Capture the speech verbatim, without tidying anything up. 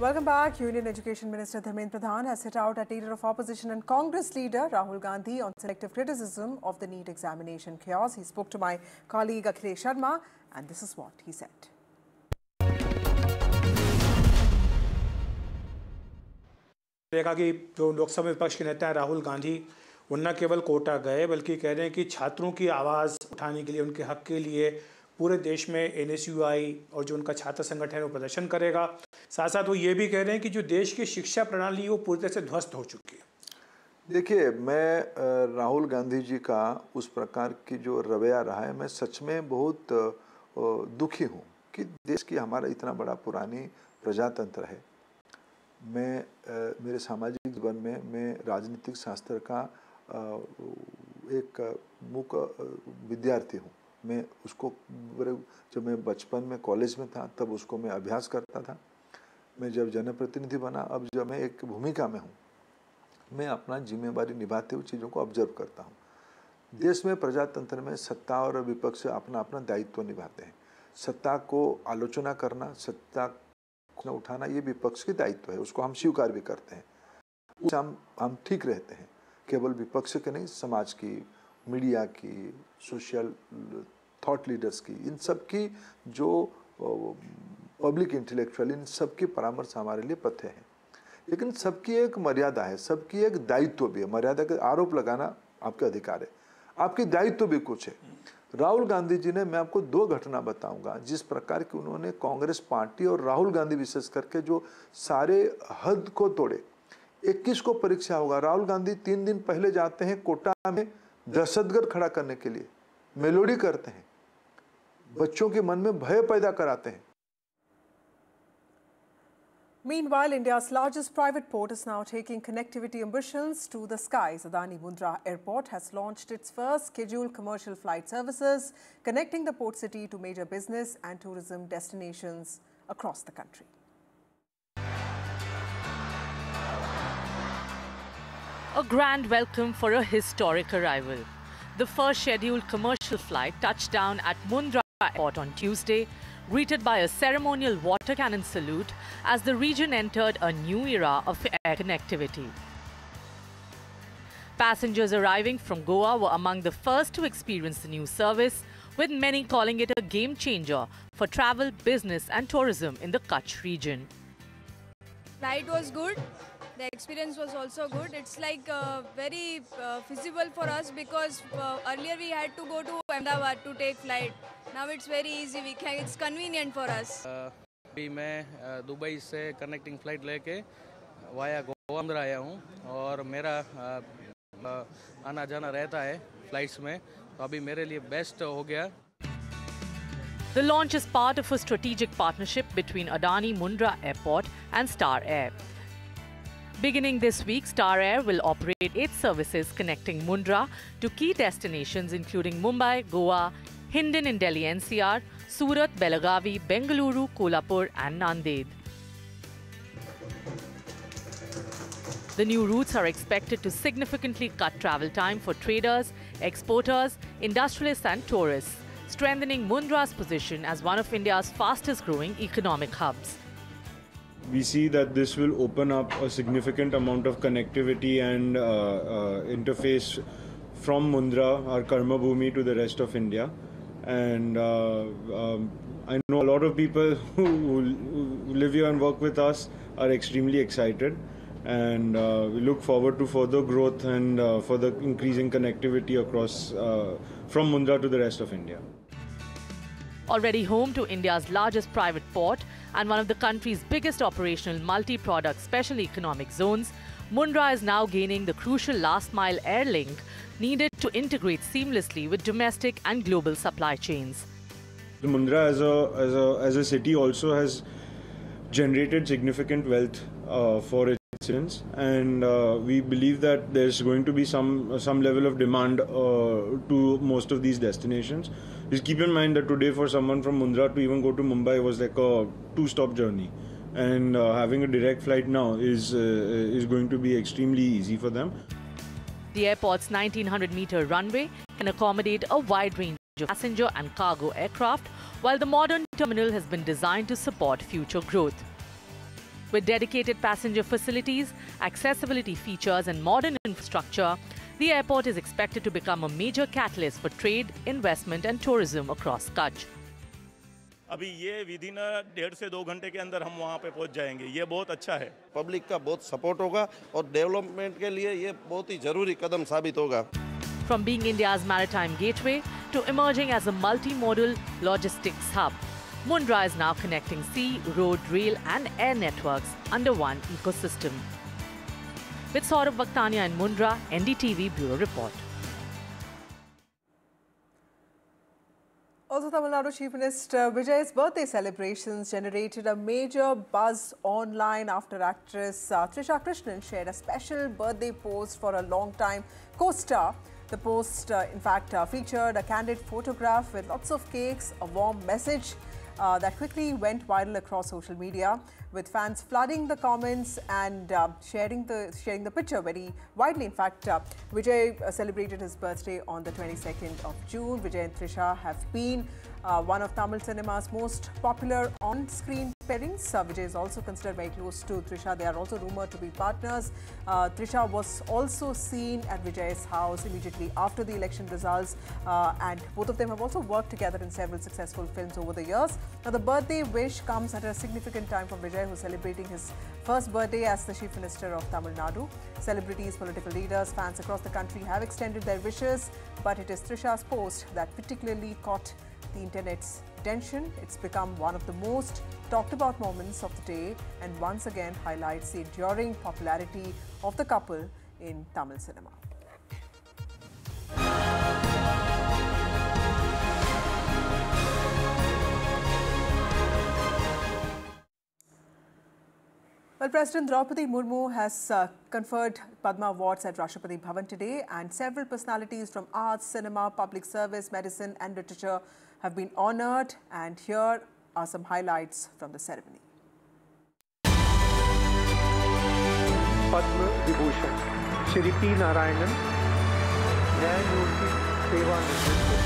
Welcome back. Union Education Minister Dharmendra Pradhan has hit out at leader of opposition and Congress leader Rahul Gandhi on selective criticism of the NEET examination chaos. He spoke to my colleague Akhilesh Sharma and this is what he said. देखा कि जो लोकसभा विपक्ष के नेता हैं राहुल गांधी वो न केवल कोटा गए बल्कि कह रहे हैं कि छात्रों की आवाज़ उठाने के लिए उनके हक के लिए पूरे देश में एन एस यू आई और जो उनका छात्र संगठन है वो प्रदर्शन करेगा। साथ साथ वो ये भी कह रहे हैं कि जो देश की शिक्षा प्रणाली वो पूरी तरह से ध्वस्त हो चुकी है। देखिए, मैं राहुल गांधी जी का उस प्रकार की जो रवैया रहा है, मैं सच में बहुत दुखी हूँ कि देश की हमारा इतना बड़ा पुरानी प्रजातंत्र है। मैं आ, मेरे सामाजिक जीवन में मैं राजनीतिक शास्त्र का आ, एक मुख्य विद्यार्थी हूँ। मैं उसको जब मैं बचपन में कॉलेज में था तब उसको मैं अभ्यास करता था। मैं जब जनप्रतिनिधि बना, अब जब मैं एक भूमिका में हूँ, मैं अपना जिम्मेवारी निभाते हुए चीज़ों को ऑब्जर्व करता हूँ। देश में प्रजातंत्र में सत्ता और विपक्ष अपना अपना दायित्व निभाते हैं। सत्ता को आलोचना करना, सत्ता को उठाना, ये विपक्ष की दायित्व है, उसको हम स्वीकार भी करते हैं। उससे हम हम ठीक रहते हैं। केवल विपक्ष के नहीं, समाज की, मीडिया की, सोशल थॉट लीडर्स की, इन सब की जो पब्लिक इंटेलेक्चुअल, इन सब की परामर्श हमारे लिए पथ्य है। लेकिन सबकी एक मर्यादा है, सबकी एक दायित्व भी है। मर्यादा का आरोप लगाना आपका अधिकार है, आपकी दायित्व भी कुछ है। राहुल गांधी जी ने, मैं आपको दो घटना बताऊंगा जिस प्रकार की उन्होंने कांग्रेस पार्टी और राहुल गांधी विशेष करके जो सारे हद को तोड़े। इक्कीस को परीक्षा होगा, राहुल गांधी तीन दिन पहले जाते हैं कोटा में दहशतगर्द खड़ा करने के लिए, मेलोडी करते हैं, बच्चों के मन में भय पैदा कराते हैं। Meanwhile, India's largest private port is now taking connectivity ambitions to the skies. Adani Mundra Airport has launched its first scheduled commercial flight services, connecting the port city to major business and tourism destinations across the country. A grand welcome for a historic arrival. The first scheduled commercial flight touched down at Mundra Airport on Tuesday, greeted by a ceremonial water cannon salute as the region entered a new era of air connectivity. Passengers arriving from Goa were among the first to experience the new service, with many calling it a game changer for travel, business and tourism in the Kutch region. Flight was good. The experience was also good. It's like uh, very uh, feasible for us because uh, earlier we had to go to Ahmedabad to take flight. Now it's very easy. We can. It's convenient for us. अभी मैं Dubai से connecting flight लेके via Goa में आया हूँ और मेरा आना जाना रहता है फ्लाइट्स में, तो अभी मेरे लिए बेस्ट हो गया. The launch is part of a strategic partnership between Adani Mundra Airport and Star Air. Beginning this week, Star Air will operate eight services connecting Mundra to key destinations including Mumbai, Goa, Hindon in Delhi N C R, Surat, Belagavi, Bengaluru, Kolhapur and Nanded. The new routes are expected to significantly cut travel time for traders, exporters, industrialists and tourists, strengthening Mundra's position as one of India's fastest growing economic hubs. We see that this will open up a significant amount of connectivity and uh, uh, interface from Mundra, our Karma Bhumi, to the rest of India. And uh, um, I know a lot of people who, who live here and work with us are extremely excited. And uh, we look forward to further growth and uh, further increasing connectivity across uh, from Mundra to the rest of India. Already home to India's largest private port and one of the country's biggest operational multi-product special economic zones, Mundra is now gaining the crucial last-mile air link needed to integrate seamlessly with domestic and global supply chains. Mundra as a, as a, as a city also has generated significant wealth uh, for its citizens, and uh, we believe that there's going to be some, uh, some level of demand uh, to most of these destinations. Just keep in mind that today for someone from Mundra to even go to Mumbai was like a two-stop journey, and uh, having a direct flight now is, uh, is going to be extremely easy for them. The airport's nineteen hundred meter runway can accommodate a wide range of passenger and cargo aircraft, while the modern terminal has been designed to support future growth. With dedicated passenger facilities, accessibility features and modern infrastructure, the airport is expected to become a major catalyst for trade, investment and tourism across Kutch. अभी ये within डेढ़ से दो घंटे के अंदर हम वहाँ पे पहुँच जाएंगे, ये बहुत अच्छा है। पब्लिक का बहुत सपोर्ट होगा और डेवलपमेंट के लिए ये बहुत ही जरूरी कदम साबित होगा। From being India's maritime gateway to emerging as a multimodal logistics hub, Mundra is now connecting sea, road, rail and air networks under one ecosystem. With Saurabh Vakhtania in Mundra, N D T V Bureau Report. Also, Tamil Nadu Chief Minister Vijay's birthday celebrations generated a major buzz online after actress uh, Trisha Krishnan shared a special birthday post for a long-time co-star. The post, uh, in fact, uh, featured a candid photograph with lots of cakes, a warm message uh, that quickly went viral across social media, with fans flooding the comments and uh, sharing the sharing the picture very widely. In fact, uh, Vijay uh, celebrated his birthday on the twenty-second of June. Vijay and Trisha have been uh, one of Tamil cinema's most popular on-screen pairings. Uh, Vijay is also considered very close to Trisha. They are also rumored to be partners. Uh, Trisha was also seen at Vijay's house immediately after the election results, uh, and both of them have also worked together in several successful films over the years. Now, the birthday wish comes at a significant time for Vijay, who's celebrating his first birthday as the Chief Minister of Tamil Nadu. Celebrities, political leaders, fans across the country have extended their wishes, but it is Trisha's post that particularly caught the internet's attention. It's become one of the most talked about moments of the day and once again highlights the enduring popularity of the couple in Tamil cinema. Well, President Draupadi Murmu has uh, conferred Padma Awards at Rashtrapati Bhavan today, and several personalities from arts, cinema, public service, medicine and literature have been honoured, and here are some highlights from the ceremony. Padma Vibhushan, Shri P. Narayanan, Nyayamurthy Sevanidhi.